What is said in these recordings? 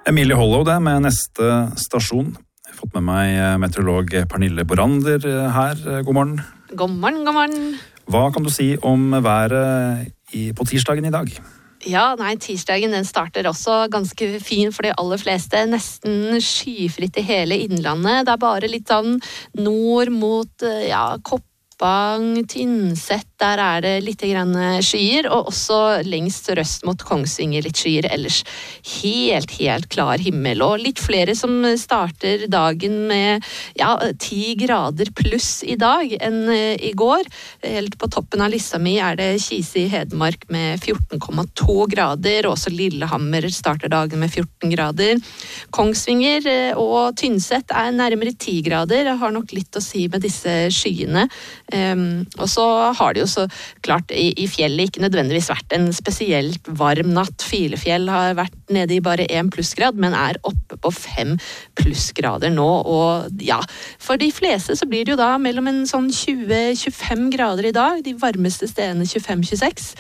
Emilie Hollow det med neste stasjon. Jeg har fått med meg meteorolog Pernille Borander her. God morgen. God morgen, god morgen. Hva kan du si om været på tirsdagen i dag? Ja, tirsdagen den starter også ganske fin for de aller fleste. Nesten skyfritt i hele innlandet. Det er bare litt sånn nord mot Koppang, Tynset, der er det litt grann skyer, og også lengst sørøst mot Kongsvinger litt skyer, ellers helt klar himmel, og litt flere som starter dagen med 10 grader pluss i dag enn i går. Helt på toppen av lista mi er det Kise i Hedmark med 14,2 grader, og også Lillehammer starter dagen med 14 grader. Kongsvinger og Tynset er nærmere 10 grader, det har nok litt å si med disse skyene. Og så har det jo så klart i fjellet ikke nødvendigvis vært en spesielt varm natt. Filefjell har vært nede i bare 1 plussgrad, men er oppe på 5 plussgrader nå. Og for de fleste så blir det jo da mellom en sånn 20-25 grader i dag, de varmeste stedene 25-26.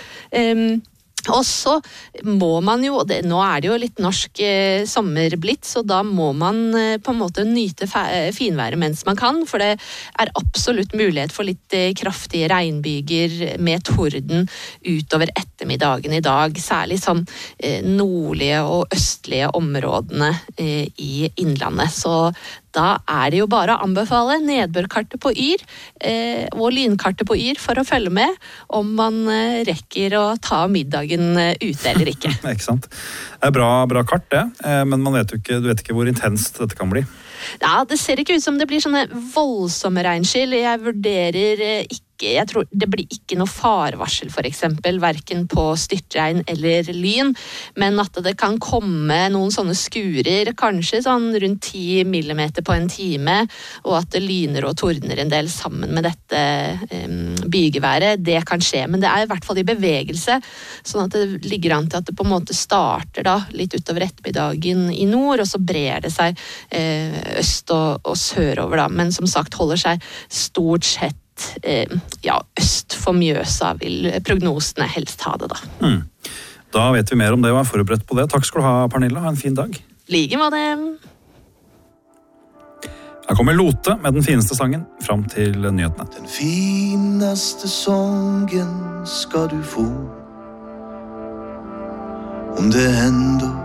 Og så må man jo, nå er det jo litt norsk sommer blitt, så da må man på en måte nyte finværet mens man kan, for det er absolutt mulighet for litt kraftige regnbyger med torden utover ettermiddagen i dag, særlig sånn nordlige og østlige områdene i innlandet. Så da er det jo bare å anbefale nedbørkartet på Yr og lynkartet på Yr for å følge med om man rekker å ta middagen ute eller ikke. Ikke sant? Det er bra kart det, men du vet ikke hvor intenst dette kan bli. Ja, det ser ikke ut som det blir sånne voldsomme regnskyll. Jeg tror det blir ikke noe farevarsel for eksempel, hverken på styrtregn eller lyn, men at det kan komme noen sånne skurer, kanskje sånn rundt 10 millimeter på en time, og at det lyner og tordner en del sammen med dette bygeværet, det kan skje, men det er i hvert fall i bevegelse, sånn at det ligger an til at det på en måte starter da, litt utover ettermiddagen i nord, og så brer det seg øst og sørover da, men som sagt holder seg stort sett øst for Mjøsa vil prognosene helst ha det da. Da vet vi mer om det og er forberedt på det. Takk skal du ha, Pernille. Ha en fin dag. Like med det. Her kommer Lote med den fineste sangen fram til nyhetene. Den fineste sangen skal du få om det ender